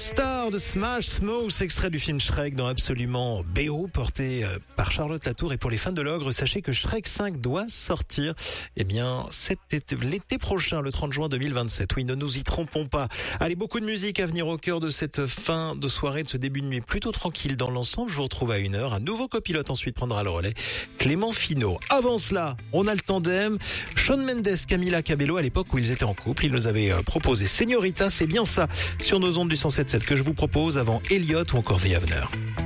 Star de Smash Mouth, extrait du film Shrek dans Absolument BO, porté par Charlotte Latour. Et pour les fans de l'ogre, sachez que Shrek 5 doit sortir, l'été prochain, le 30 juin 2027. Oui, ne nous y trompons pas. Allez, beaucoup de musique à venir au cœur de cette fin de soirée, de ce début de nuit plutôt tranquille dans l'ensemble. Je vous retrouve à 1h. Un nouveau copilote ensuite prendra le relais, Clément Finot. Avant cela, on a le tandem Shawn Mendes, Camila Cabello, à l'époque où ils étaient en couple. Ils nous avaient proposé Señorita, c'est bien ça, sur nos ondes du 107.7 que je vous propose avant Elliott ou encore The Avener.